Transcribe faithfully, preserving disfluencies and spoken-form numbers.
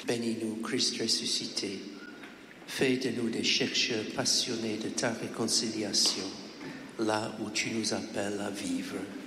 Bénis-nous, Christ ressuscité. Fais de nous des chercheurs passionnés de ta réconciliation, là où tu nous appelles à vivre.